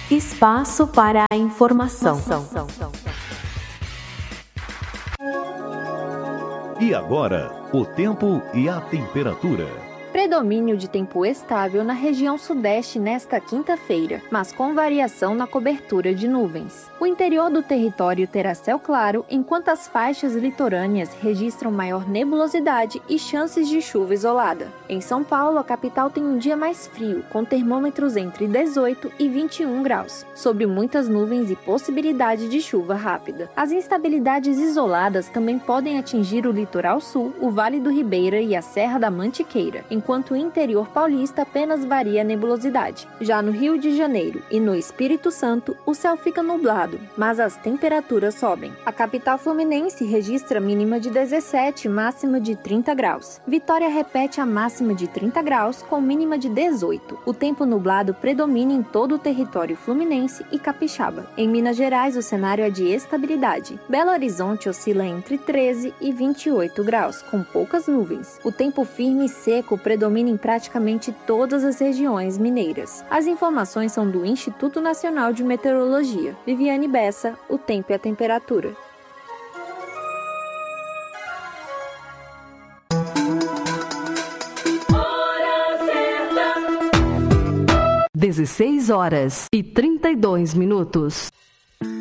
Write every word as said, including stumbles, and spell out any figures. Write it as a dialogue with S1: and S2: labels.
S1: Espaço para a informação.
S2: E agora, o tempo e a temperatura.
S3: Predomínio de tempo estável na região sudeste nesta quinta-feira, mas com variação na cobertura de nuvens. O interior do território terá céu claro, enquanto as faixas litorâneas registram maior nebulosidade e chances de chuva isolada. Em São Paulo, a capital tem um dia mais frio, com termômetros entre dezoito e vinte e um graus, sobre muitas nuvens e possibilidade de chuva rápida. As instabilidades isoladas também podem atingir o litoral sul, o Vale do Ribeira e a Serra da Mantiqueira, enquanto o interior paulista apenas varia a nebulosidade. Já no Rio de Janeiro e no Espírito Santo, o céu fica nublado, mas as temperaturas sobem. A capital fluminense registra mínima de dezessete, máxima de trinta graus. Vitória repete a máxima de trinta graus, com mínima de dezoito. O tempo nublado predomina em todo o território fluminense e capixaba. Em Minas Gerais, o cenário é de estabilidade. Belo Horizonte oscila entre treze e vinte e oito graus, com poucas nuvens. O tempo firme e seco predomina em praticamente todas as regiões mineiras. As informações são do Instituto Nacional de Meteorologia. Viviane Bessa, o tempo e a temperatura.
S1: dezesseis horas e trinta e dois minutos.